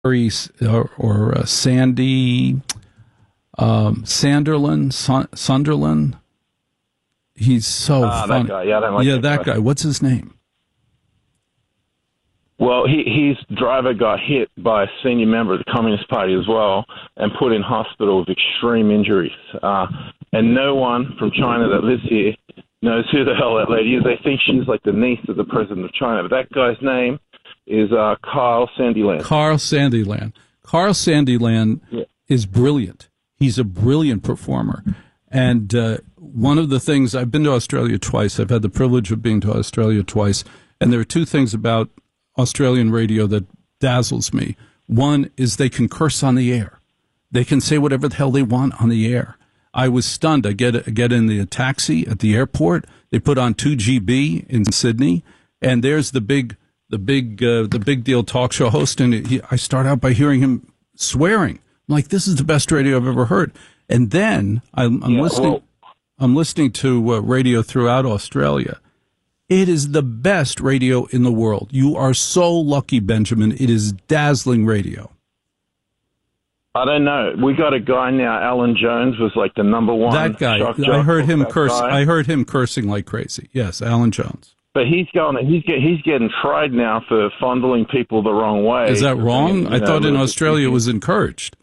Sandy Sunderland. He's so funny. That guy. Yeah, I don't like that guy. What's his name? Well, his driver got hit by a senior member of the Communist Party as well and put in hospital with extreme injuries. And no one from China that lives here knows who the hell that lady is. They think she's like the niece of the president of China. But that guy's name is Carl Sandiland. Carl Sandiland. Carl Sandiland is brilliant. He's a brilliant performer. And one of the things, I've been to Australia twice. I've had the privilege of being to Australia twice. And there are two things about Australian radio that dazzles me. One is they can curse on the air. They can say whatever the hell they want on the air. I was stunned. I get in the taxi at the airport. They put on 2GB in Sydney, and there's the big deal talk show host, and I start out by hearing him swearing. I'm like, this is the best radio I've ever heard. And then I'm listening to radio throughout Australia. It is the best radio in the world. You are so lucky, Benjamin. It is dazzling radio. I don't know. We got a guy now, Alan Jones, was like the number one. That guy. I heard him curse. I heard him cursing like crazy. Yes, Alan Jones. But he's getting tried now for fondling people the wrong way. Is that wrong? I thought in Australia it was encouraged.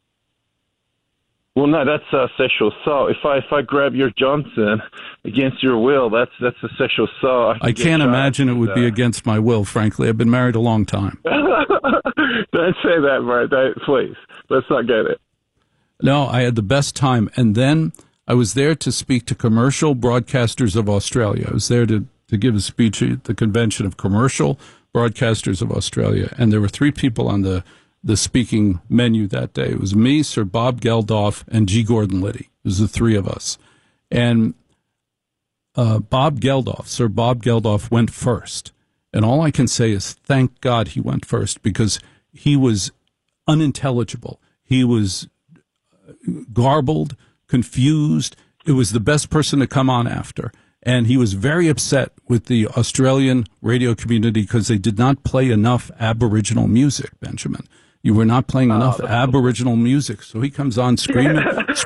Well, no, that's sexual assault. If I grab your Johnson against your will, that's a sexual assault. I can't imagine it would be against my will, frankly. I've been married a long time. Don't say that, bro. Please. Let's not get it. No, I had the best time. And then I was there to speak to commercial broadcasters of Australia. I was there to give a speech at the Convention of Commercial Broadcasters of Australia. And there were three people on the speaking menu that day. It was me, Sir Bob Geldof, and G. Gordon Liddy. It was the three of us. And Sir Bob Geldof went first. And all I can say is thank God he went first, because he was unintelligible. He was garbled, confused. It was the best person to come on after. And he was very upset with the Australian radio community because they did not play enough Aboriginal music, Benjamin. You were not playing enough Aboriginal music. So he comes on screaming.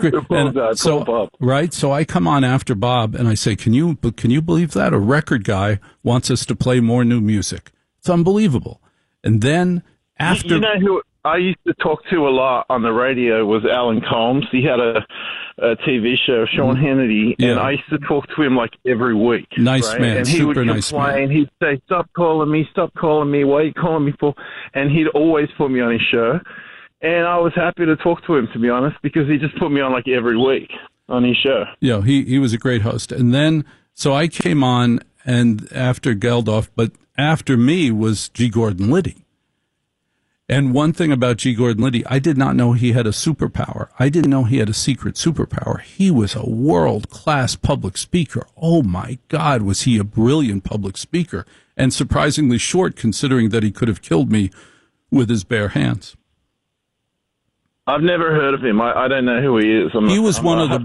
Right? So I come on after Bob and I say, can you believe that? A record guy wants us to play more new music. It's unbelievable. And then after... You know who I used to talk to a lot on the radio was Alan Colmes. He had a TV show, Sean Hannity, and I used to talk to him like every week. Nice right? man, and he super would nice complain. man. He'd say, stop calling me, what are you calling me for? And he'd always put me on his show. And I was happy to talk to him, to be honest, because he just put me on like every week on his show. Yeah, he was a great host. And then, so I came on, and after Geldof, but after me was G. Gordon Liddy. And one thing about G. Gordon Liddy, I did not know he had a superpower. I didn't know he had a secret superpower. He was a world-class public speaker. Oh, my God, was he a brilliant public speaker. And surprisingly short, considering that he could have killed me with his bare hands. I've never heard of him. I don't know who he is. He was one of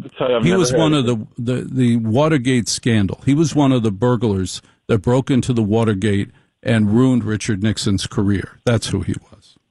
the Watergate scandal. He was one of the burglars that broke into the Watergate and ruined Richard Nixon's career. That's who he was.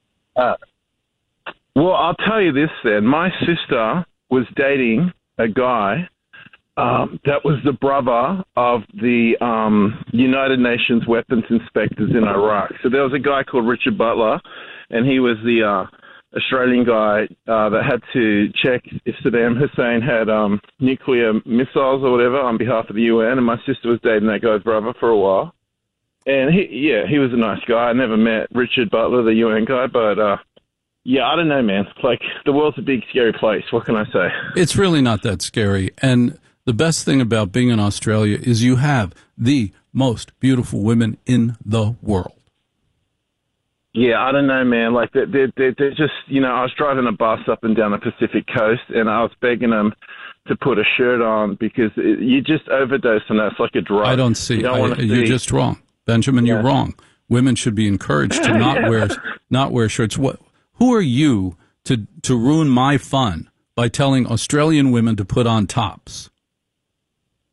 Well, I'll tell you this then. My sister was dating a guy that was the brother of the United Nations weapons inspectors in Iraq. So there was a guy called Richard Butler, and he was the Australian guy that had to check if Saddam Hussein had nuclear missiles or whatever on behalf of the UN, and my sister was dating that guy's brother for a while. And he was a nice guy. I never met Richard Butler, the UN guy, but I don't know, man. Like, the world's a big, scary place. What can I say? It's really not that scary. And the best thing about being in Australia is you have the most beautiful women in the world. Yeah, I don't know, man. Like, they're just, I was driving a bus up and down the Pacific coast, and I was begging them to put a shirt on because you just overdose on that. It's like a drug. I don't see. You're just wrong. Benjamin, you're wrong. Women should be encouraged to not wear shirts. Who are you to ruin my fun by telling Australian women to put on tops?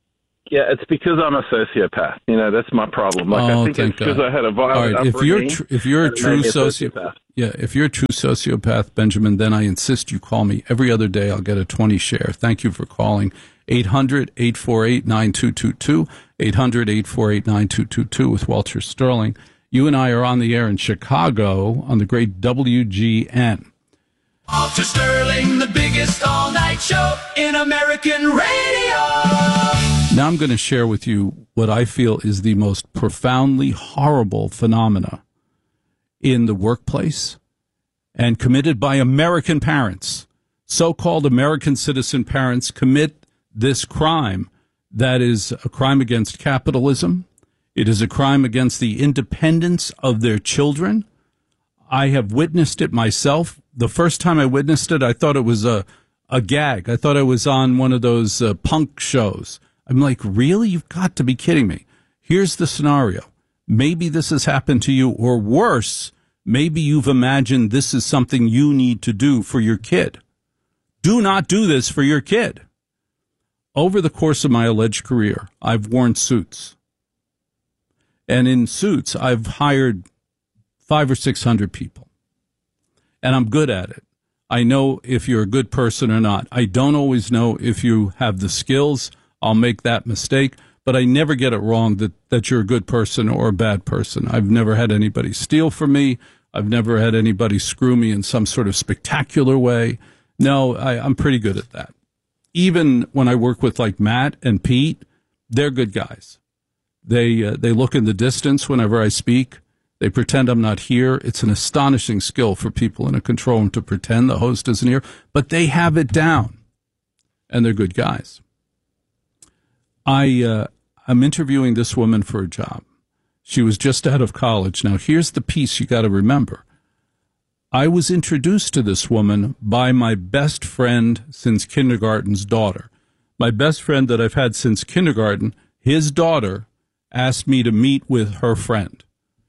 Yeah, it's because I'm a sociopath. You know, that's my problem. Like, I think it's because I had a violent upbringing. If you're a true sociopath, if you're a true sociopath, Benjamin, then I insist you call me every other day. I'll get a 20 share. Thank you for calling. 800-848-9222, 800-848-9222 with Walter Sterling. You and I are on the air in Chicago on the great WGN. Walter Sterling, the biggest all-night show in American radio. Now I'm going to share with you what I feel is the most profoundly horrible phenomena in the workplace and committed by American parents. So-called American citizen parents commit this crime that is a crime against capitalism. It is a crime against the independence of their children. I have witnessed it myself. The first time I witnessed it, I thought it was a gag. I thought I was on one of those punk shows. I'm like, really? You've got to be kidding me. Here's the scenario. Maybe this has happened to you, or worse, maybe you've imagined this is something you need to do for your kid. Do not do this for your kid. Over the course of my alleged career, I've worn suits. And in suits, I've hired 500 or 600 people. And I'm good at it. I know if you're a good person or not. I don't always know if you have the skills. I'll make that mistake. But I never get it wrong that you're a good person or a bad person. I've never had anybody steal from me. I've never had anybody screw me in some sort of spectacular way. No, I'm pretty good at that. Even when I work with like Matt and Pete, they're good guys. They look in the distance whenever I speak. They pretend I'm not here. It's an astonishing skill for people in a control room to pretend the host isn't here, but they have it down, and they're good guys. I'm interviewing this woman for a job. She was just out of college. Now, here's the piece you got to remember. I was introduced to this woman by my best friend since kindergarten's daughter. My best friend that I've had since kindergarten, his daughter asked me to meet with her friend.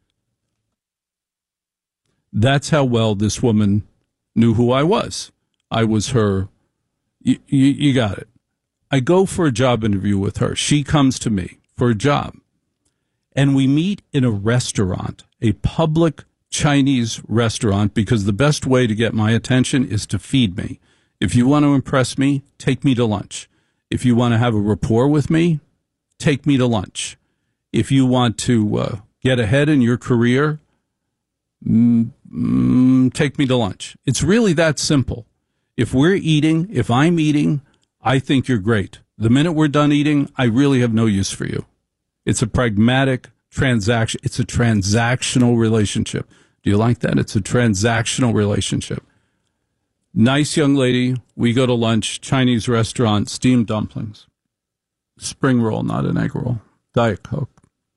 That's how well this woman knew who I was. I was her, you got it. I go for a job interview with her. She comes to me for a job. And we meet in a restaurant, a public Chinese restaurant, because the best way to get my attention is to feed me. If you want to impress me, take me to lunch. If you want to have a rapport with me, take me to lunch. If you want to get ahead in your career, take me to lunch. It's really that simple. If we're eating, if I'm eating, I think you're great. The minute we're done eating, I really have no use for you. It's a pragmatic transaction. It's a transactional relationship. Do you like that? It's a transactional relationship. Nice young lady. We go to lunch, Chinese restaurant, steamed dumplings, spring roll, not an egg roll, Diet Coke.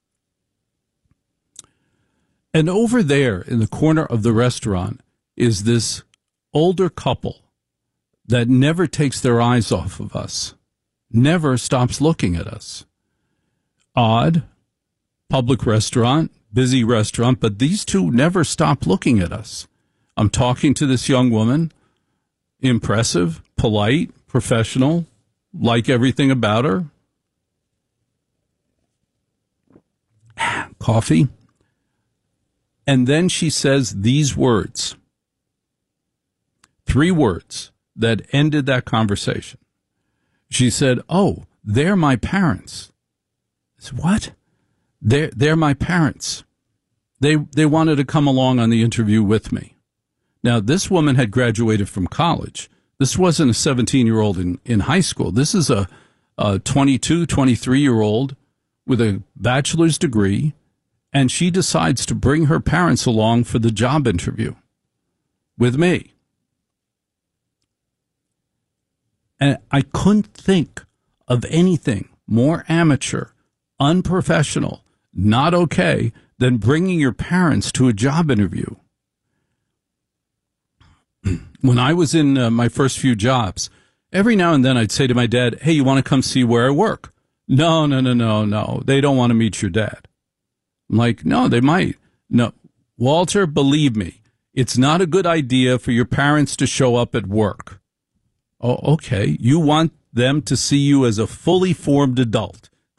And over there in the corner of the restaurant is this older couple that never takes their eyes off of us, never stops looking at us. Odd, public restaurant, busy restaurant, but these two never stop looking at us. I'm talking to this young woman, impressive, polite, professional, like everything about her. Coffee. And then she says these words, 3 words that ended that conversation. She said, "Oh, they're my parents." I said, "What?" They're my parents. They wanted to come along on the interview with me. Now, this woman had graduated from college. This wasn't a 17-year-old in high school. This is a 22, 23-year-old with a bachelor's degree, and she decides to bring her parents along for the job interview with me. And I couldn't think of anything more amateur, unprofessional, not okay than bringing your parents to a job interview. When I was in my first few jobs, every now and then I'd say to my dad, "Hey, you want to come see where I work?" No. They don't want to meet your dad. I'm like, no, they might. No, Walter, believe me, it's not a good idea for your parents to show up at work. Oh, okay. You want them to see you as a fully formed adult.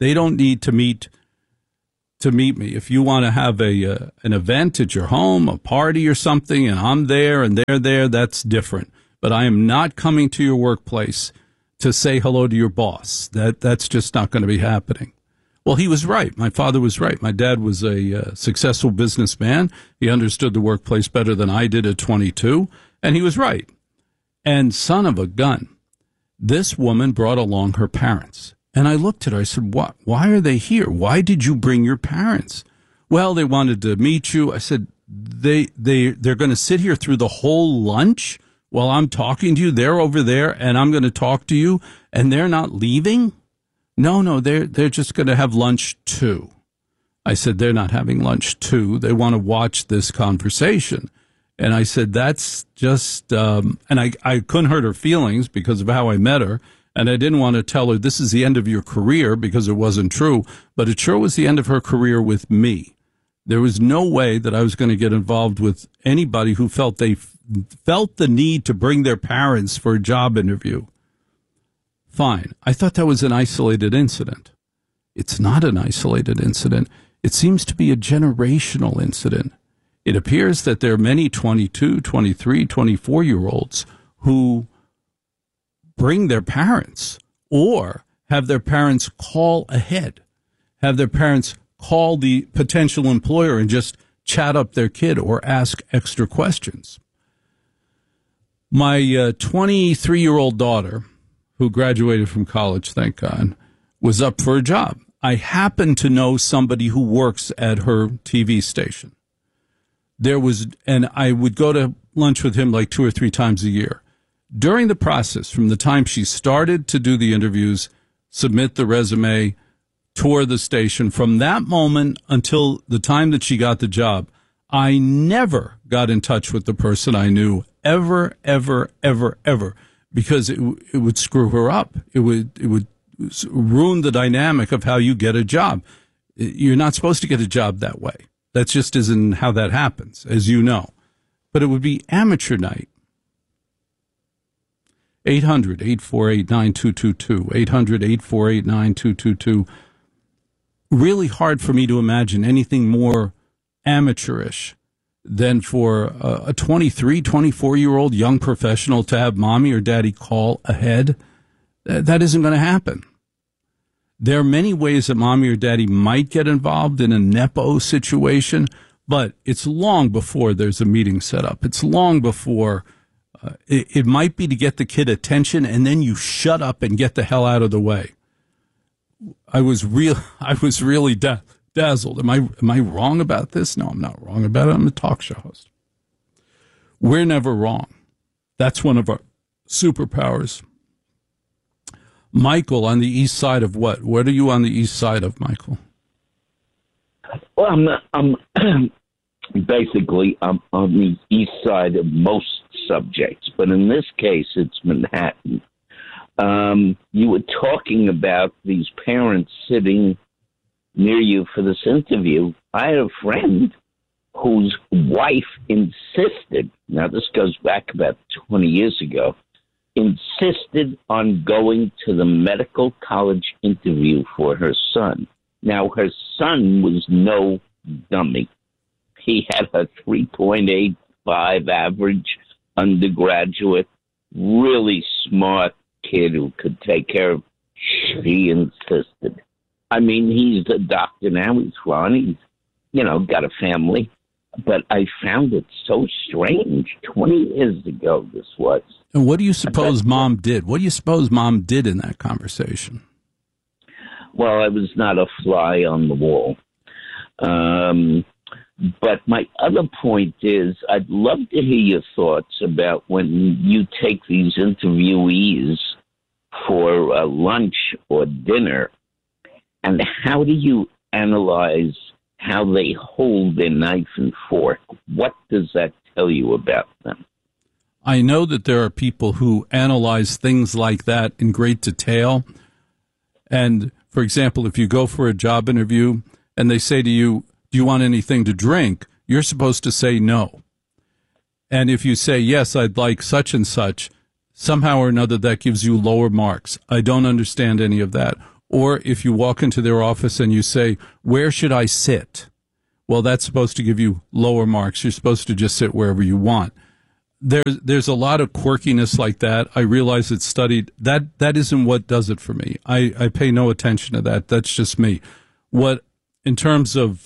They don't need to meet me. If you want to have an event at your home, a party or something, and I'm there and they're there, that's different. But I am not coming to your workplace to say hello to your boss. That's just not going to be happening. Well, he was right. My father was right. My dad was a successful businessman. He understood the workplace better than I did at 22, and he was right. And son of a gun, this woman brought along her parents. And I looked at her. I said, "What? Why are they here? Why did you bring your parents?" "Well, they wanted to meet you." I said, they're going to sit here through the whole lunch while I'm talking to you. They're over there, and I'm going to talk to you, and they're not leaving? No, they're just going to have lunch too. I said, "They're not having lunch too. They want to watch this conversation." And I said, "That's just," and I couldn't hurt her feelings because of how I met her. And I didn't want to tell her this is the end of your career because it wasn't true, but it sure was the end of her career with me. There was no way that I was going to get involved with anybody who felt the need to bring their parents for a job interview. Fine. I thought that was an isolated incident. It's not an isolated incident. It seems to be a generational incident. It appears that there are many 22, 23, 24-year-olds who bring their parents or have their parents call ahead, have their parents call the potential employer and just chat up their kid or ask extra questions. My 23-year-old daughter, who graduated from college, thank God, was up for a job. I happen to know somebody who works at her TV station. And I would go to lunch with him like 2 or 3 times a year. During the process, from the time she started to do the interviews, submit the resume, tour the station, from that moment until the time that she got the job, I never got in touch with the person I knew ever, because it would screw her up. It would ruin the dynamic of how you get a job. You're not supposed to get a job that way. That just isn't how that happens, as you know. But it would be amateur night. 800-848-9222. 800-848-9222. Really hard for me to imagine anything more amateurish than for a 23, 24-year-old young professional to have mommy or daddy call ahead. That isn't going to happen. There are many ways that mommy or daddy might get involved in a Nepo situation, but it's long before there's a meeting set up. It's long before it might be to get the kid attention, and then you shut up and get the hell out of the way. I was really dazzled. Am I wrong about this? No, I'm not wrong about it. I'm a talk show host. We're never wrong. That's one of our superpowers. Michael, on the east side of what? What are you on the east side of, Michael? Well, I'm basically I'm on the east side of most subjects, but in this case, it's Manhattan. You were talking about these parents sitting near you for this interview. I had a friend whose wife insisted, now this goes back about 20 years ago, insisted on going to the medical college interview for her son. Now, her son was no dummy. He had a 3.85 average undergraduate, really smart kid who could take care of. She insisted. I mean, he's a doctor now. He's fine. He's, got a family. But I found it so strange. 20 years ago, this was. And what do you suppose mom did? What do you suppose mom did in that conversation? Well, I was not a fly on the wall. But my other point is, I'd love to hear your thoughts about when you take these interviewees for lunch or dinner, and how do you analyze how they hold their knife and fork? What does that tell you about them? I know that there are people who analyze things like that in great detail. And, for example, if you go for a job interview and they say to you, "Do you want anything to drink?" you're supposed to say no. And if you say, "Yes, I'd like such and such," somehow or another that gives you lower marks. I don't understand any of that. Or if you walk into their office and you say, where should I sit? Well, that's supposed to give you lower marks. You're supposed to just sit wherever you want. There's a lot of quirkiness like that. I realize it's studied. That isn't what does it for me. I pay no attention to that. That's just me. What in terms of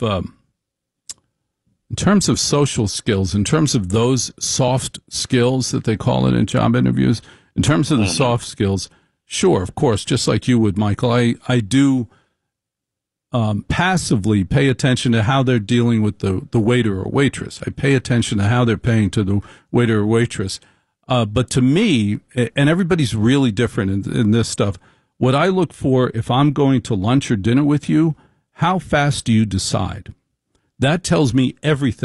social skills, in terms of those soft skills that they call it in job interviews, in terms of the soft skills, sure, of course, just like you would, Michael. I do passively pay attention to how they're dealing with the waiter or waitress. I pay attention to how they're paying to the waiter or waitress. But to me, and everybody's really different in this stuff, what I look for if I'm going to lunch or dinner with you, how fast do you decide? That tells me everything